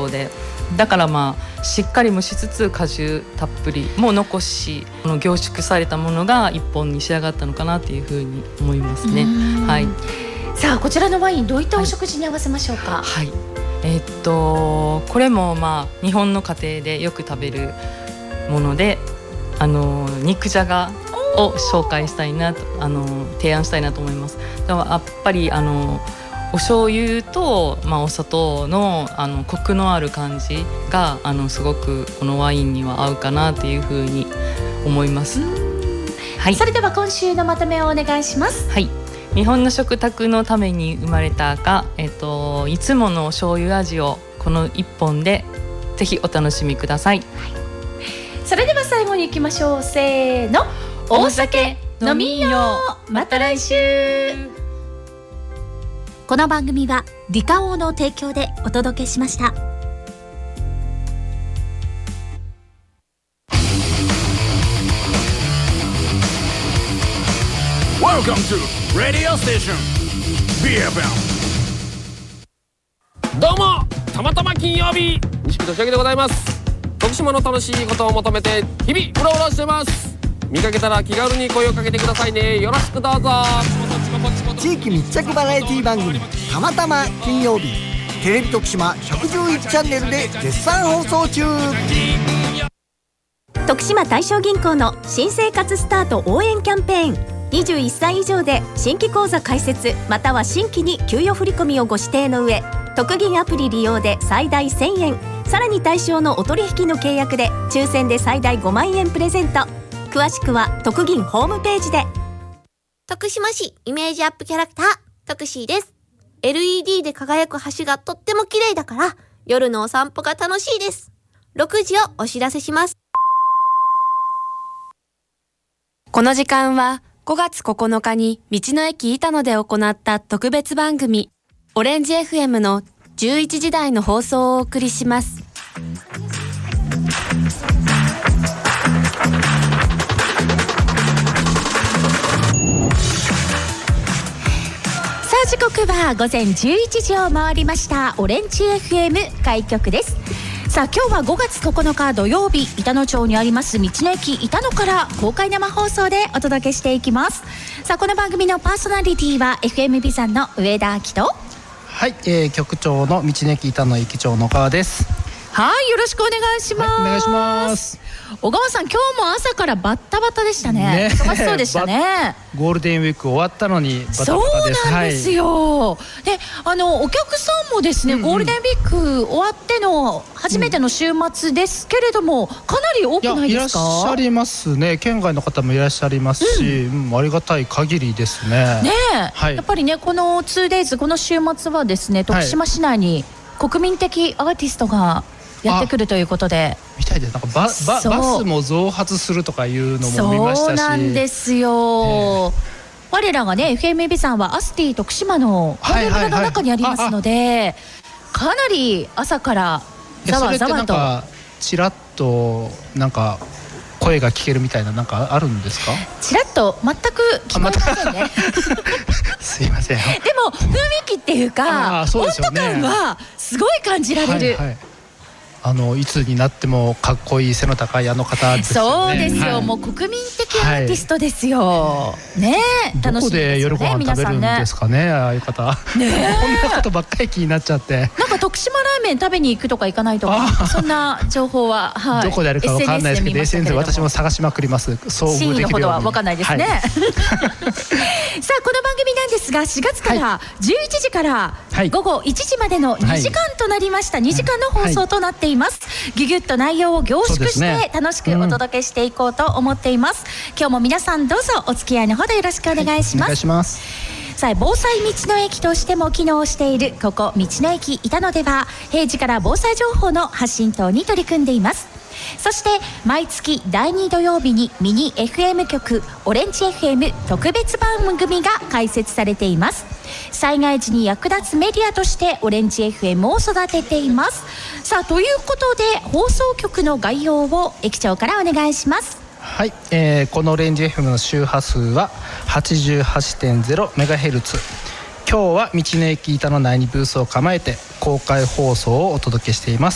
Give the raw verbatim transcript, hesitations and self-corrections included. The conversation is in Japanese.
そうで、だからまあしっかり蒸しつつ果汁たっぷりも残し、この凝縮されたものが一本に仕上がったのかなっていうふうに思いますね。はい。 さあこちらのワインどういったお食事に合わせましょうか。 はい、はい、えー、っとこれもまあ日本の家庭でよく食べるもので、あの肉じゃがを紹介したいなと、あの提案したいなと思います。でもやっぱりあのお醤油と、まあ、お砂糖 の, あのコクのある感じがあのすごくこのワインには合うかなというふうに思います。 はい、それでは今週のまとめをお願いします。 はい、日本の食卓のために生まれた赤、えっと、いつもの醤油味をこの一本でぜひお楽しみください。はい、 それでは最後に行きましょう。せーの、大酒飲みよう。また来週。この番組はリカオーの提供でお届けしました。 Welcome to Radio Station ビーエフエム。 どうも、たまたま金曜日西木俊明でございます。徳島の楽しいことを求めて日々うろうろしてます。見かけたら気軽に声をかけてくださいね。よろしくどうぞ。 地域密着バラエティ番組たまたま金曜日、テレビ徳島ひゃくじゅういちチャンネルで絶賛放送中。 徳島大正銀行の新生活スタート応援キャンペーン、にじゅういっさい以上で新規口座開設または新規に給与振込をご指定の上、徳銀アプリ利用で最大せんえん、さらに対象のお取引の契約で抽選で最大ごまんえんプレゼント。詳しくは徳銀ホームページで。 徳島市イメージアップキャラクター徳シーです。 エルイーディー で輝く橋がとっても綺麗だから夜のお散歩が楽しいです。ろくじをお知らせします。 この時間はごがつここのかに道の駅板野で行った特別番組オレンジ エフエム のじゅういちじ台の放送をお送りします。 時刻はごぜんじゅういちじを回りました。オレンジ エフエム 開局です。さあ今日はごがつここのか土曜日、板野町にあります道の駅板野から公開生放送でお届けしていきます。さあこの番組のパーソナリティは エフエム ビザンの上田明と、 はい、えー、局長の道の駅板野駅長野川です。 はい、よろしくお願いします。 はい、お願いします。 小川さん、今日も朝からバッタバタでしたね。ね、忙しそうでしたね。 ゴールデンウィーク終わったのにバタバタです。 そうなんですよ。はい、で、あのお客さんもですね、うんうん、ゴールデンウィーク終わっての初めての週末ですけれども、うん、かなり多くないですか？ いらっしゃりますね。県外の方もいらっしゃいますし、うんうん、ありがたい限りですね。 ねえ、はい、やっぱりね、この ツーデイズ この週末はですね、徳島市内に国民的アーティストがやってくるということで、 みたいです。なんか バ, バ, バスも増発するとかいうのも見ましたし。 そうなんですよ、えー我らがね エフエム ビザンはアスティ徳島のコンテナの中にありますので、はいはいはい、かなり朝からざわざわと。それってなんかちらっとなんか声が聞けるみたいな、なんかあるんですか？ ちらっと全く聞こえませんね。 すいません。でも雰囲気っていうか、温度感はすごい感じられる。はいはい、 あのいつになってもかっこいい背の高いあの方ですよね。 そうですよ、はい、もう国民的アーティストですよ、はい、ねえ、楽しいですよね。どこで夜ご飯食べるんですかね、ああいう方。ねこんなことばっかり気になっちゃって。 なんか徳島ラーメン食べに行くとか行かないとか、そんな情報は、はい、 どこであるかわかんないですけど エスエヌエス で私も探しまくります。 真意のほどはわかんないですね。はい、さあこの番組なんですが、しがつからじゅういちじからごごいちじまでのにじかんとなりました。にじかんの放送となっています。ぎゅぎゅっと内容を凝縮して楽しくお届けしていこうと思っています。うん、今日も皆さんどうぞお付き合いのほどよろしくお願いします。はい、お願いします。さあ防災道の駅としても機能しているここ道の駅板野では、平時から防災情報の発信等に取り組んでいます。そして毎月だいに土曜日にミニ エフエム 局オレンジ エフエム 特別番組が開設されています。災害時に役立つメディアとしてオレンジ エフエム を育てています。さあということで放送局の概要を駅長からお願いします。 はい、えー、このオレンジ エフエム の周波数は はちじゅうはちてんゼロメガヘルツ。今日は道の駅板の内にブースを構えて公開放送をお届けしています。